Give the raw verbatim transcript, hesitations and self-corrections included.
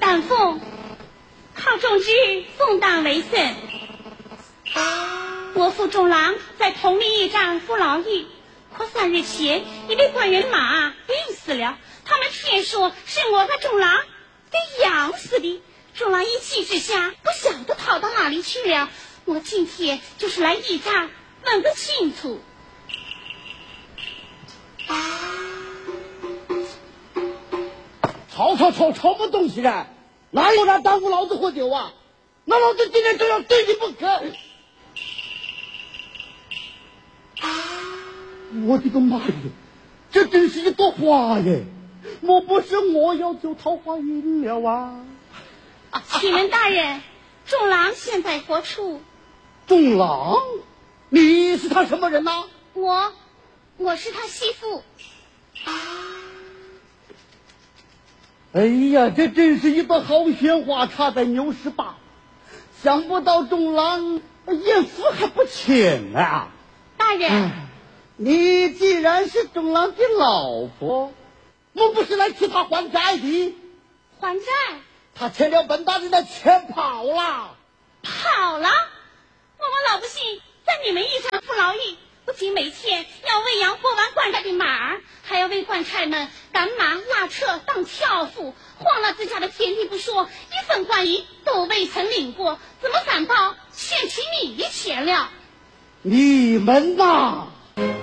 反奉靠众之奉党为甚。我父众郎在同名驿站服劳役，可三日前一位官员马病死了，他们骗说是我和众郎给养死的。众郎一气之下不晓得逃到哪里去了，我今天就是来驿站问个清楚。 吵吵吵吵什么东西呢？哪有人耽误老子喝酒啊？那老子今天就要对你不可！我的个妈耶，这真是一朵花耶！莫不是我要酒桃花运了啊？ 启门大人，众郎现在何处？ 众郎？你是他什么人呐？ 我，我是他媳妇。 哎呀，这真是一朵好鲜花插在牛屎坝，想不到众郎艳福还不浅啊！ 大人、 嗯，你既然是众郎的老婆，莫不是来替他还债的？ 还债？ 他欠了本大人的钱跑了。 跑了？我们老百姓在你们驿站服劳役，不仅每天要喂养过完官差的马儿，还要为官差们赶马拉车当挑夫，荒了自家的田地不说，一分官银都未曾领过，怎么反倒欠起你的钱了？ 你们呐！